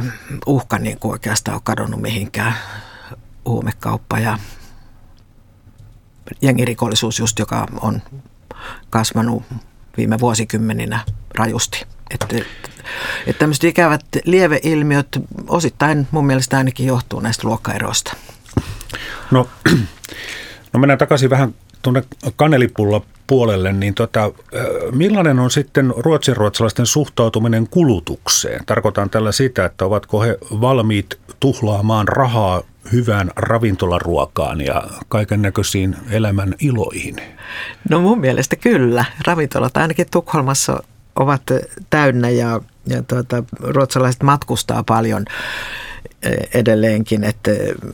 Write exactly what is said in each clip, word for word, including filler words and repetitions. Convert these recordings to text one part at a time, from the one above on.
uhka niin kuin oikeastaan ole kadonnut mihinkään. Huumekauppa ja jengirikollisuus just, joka on kasvanut viime vuosikymmeninä rajusti. Että, että tämmöiset ikävät lieveilmiöt osittain mun mielestä ainakin johtuu näistä luokkaeroista. No, no mennään takaisin vähän tuonne kanelipulla puolelle, niin tota, millainen on sitten ruotsinruotsalaisten suhtautuminen kulutukseen? Tarkoitan tällä sitä, että ovatko he valmiit tuhlaamaan rahaa hyvään ravintolaruokaan ja kaiken näköisiin elämän iloihin? No mun mielestä kyllä. Ravintolat ainakin Tukholmassa ovat täynnä ja, ja tuota, ruotsalaiset matkustaa paljon edelleenkin, että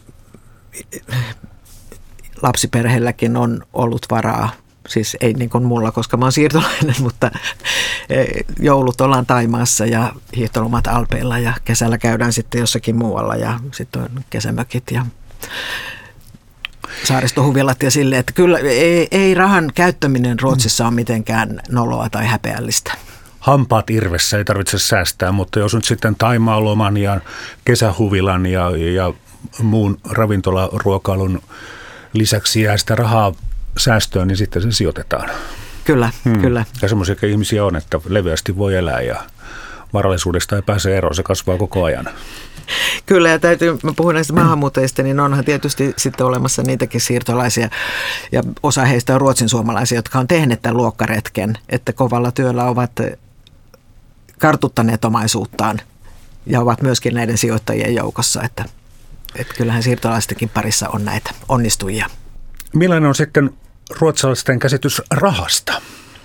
lapsiperheelläkin on ollut varaa. Siis ei niin kuin mulla, koska mä oon siirtolainen, mutta joulut ollaan Thaimaassa ja hiihtolomat Alpeilla ja kesällä käydään sitten jossakin muualla ja sitten on kesämökit ja saaristohuvilat ja silleen, että kyllä ei, ei rahan käyttäminen Ruotsissa ole mitenkään noloa tai häpeällistä. Hampaat irvessä ei tarvitse säästää, mutta jos nyt sitten Thaimaa-loman ja kesähuvilan ja, ja muun ravintolaruokailun lisäksi jää sitä rahaa säästöön, niin sitten se sijoitetaan. Kyllä, hmm. kyllä. Ja semmoisia ihmisiä on, että leveästi voi elää ja varallisuudesta ei pääse eroon, se kasvaa koko ajan. Kyllä, ja täytyy, mä puhun näistä maahanmuuttajista, niin onhan tietysti sitten olemassa niitäkin siirtolaisia, ja osa heistä on ruotsin suomalaisia, jotka on tehneet tämän luokkaretken, että kovalla työllä ovat kartuttaneet omaisuuttaan, ja ovat myöskin näiden sijoittajien joukossa, että, että kyllähän siirtolaistenkin parissa on näitä onnistujia. Millainen on sitten ruotsalaisten käsitys rahasta?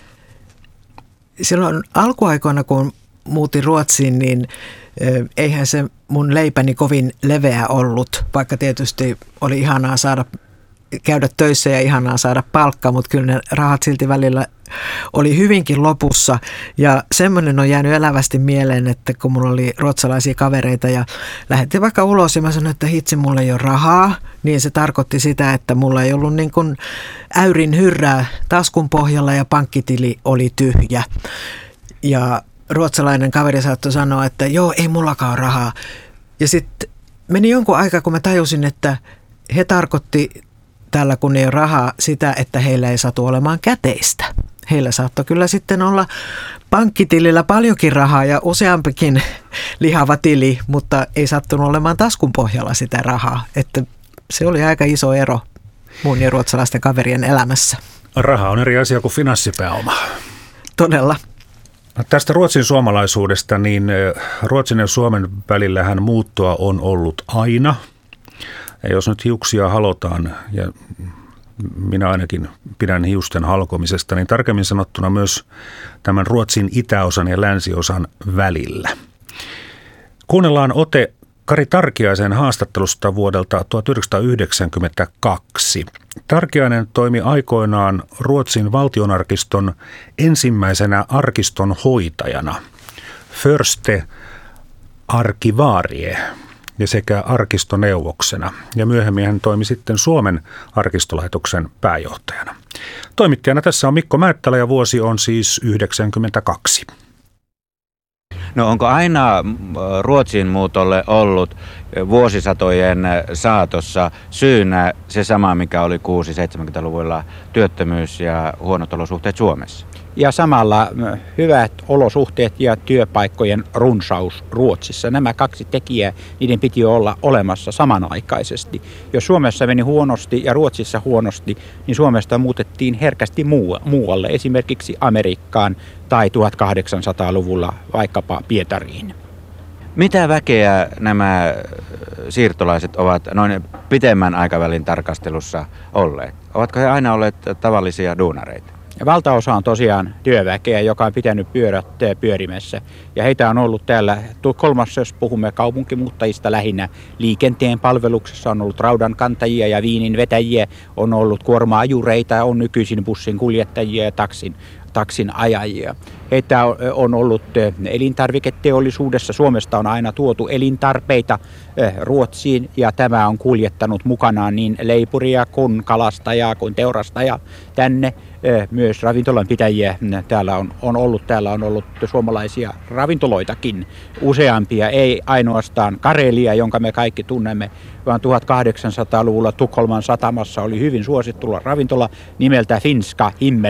Silloin alkuaikoina, kun muutin Ruotsiin, niin eihän se mun leipäni kovin leveä ollut, vaikka tietysti oli ihanaa saada käydä töissä ja ihanaa saada palkka, mutta kyllä ne rahat silti välillä oli hyvinkin lopussa. Ja semmoinen on jäänyt elävästi mieleen, että kun mulla oli ruotsalaisia kavereita ja lähdettiin vaikka ulos ja mä sanoin, että hitsi, mulla ei ole rahaa, niin se tarkoitti sitä, että mulla ei ollut niin kuin äyrin hyrrää taskun pohjalla ja pankkitili oli tyhjä. Ja ruotsalainen kaveri saattoi sanoa, että joo, ei mullakaan ole rahaa. Ja sitten meni jonkun aikaa, kun mä tajusin, että he tarkoitti tällä, kun ei ole rahaa, sitä, että heillä ei satu olemaan käteistä. Heillä saattoi kyllä sitten olla pankkitilillä paljonkin rahaa ja useampikin lihava tili, mutta ei sattunut olemaan taskun pohjalla sitä rahaa. Että se oli aika iso ero mun ja ruotsalaisten kaverien elämässä. Raha on eri asia kuin finanssipääoma. Todella. Tästä Ruotsin suomalaisuudesta, niin Ruotsin ja Suomen välillähän muuttoa on ollut aina. Ja jos nyt hiuksia halotaan, ja minä ainakin pidän hiusten halkomisesta, niin tarkemmin sanottuna myös tämän Ruotsin itäosan ja länsiosan välillä. Kuunnellaan ote Kari Tarkiaisen haastattelusta vuodelta tuhatyhdeksänsataayhdeksänkymmentäkaksi. Tarkiainen toimi aikoinaan Ruotsin valtionarkiston ensimmäisenä arkiston hoitajana, förste arkivarie, ja sekä arkistoneuvoksena. Ja myöhemmin hän toimi sitten Suomen arkistolaitoksen pääjohtajana. Toimittajana tässä on Mikko Määttälä ja vuosi on siis yhdeksänkymmentäkaksi. No onko aina Ruotsin muutolle ollut vuosisatojen saatossa syynä se sama, mikä oli kuusikymmentä-seitsemänkymmentäluvulla työttömyys ja huonot olosuhteet Suomessa? Ja samalla hyvät olosuhteet ja työpaikkojen runsaus Ruotsissa. Nämä kaksi tekijää, niiden piti olla olemassa samanaikaisesti. Jos Suomessa meni huonosti ja Ruotsissa huonosti, niin Suomesta muutettiin herkästi muualle, esimerkiksi Amerikkaan tai tuhatkahdeksansataaluvulla vaikkapa Pietariin. Mitä väkeä nämä siirtolaiset ovat noin pitemmän aikavälin tarkastelussa olleet? Ovatko he aina olleet tavallisia duunareita? Valtaosa on tosiaan työväkeä, joka on pitänyt pyörät pyörimässä. Ja heitä on ollut täällä Tukholmassa, jos puhumme kaupunkimuuttajista lähinnä. Liikenteen palveluksessa on ollut raudankantajia ja viinin vetäjiä, on ollut kuorma-ajureita, on nykyisin bussin kuljettajia ja taksin, taksin ajajia. Heitä on ollut elintarviketeollisuudessa. Suomesta on aina tuotu elintarpeita Ruotsiin ja tämä on kuljettanut mukanaan niin leipuria kuin kalastajaa kuin teurastajaa tänne. Myös ravintolanpitäjiä täällä on, on ollut. Täällä on ollut suomalaisia ravintoloitakin useampia, ei ainoastaan Karelia, jonka me kaikki tunnemme, vaan tuhatkahdeksansataaluvulla Tukholman satamassa oli hyvin suosittu ravintola nimeltä Finska Himmel.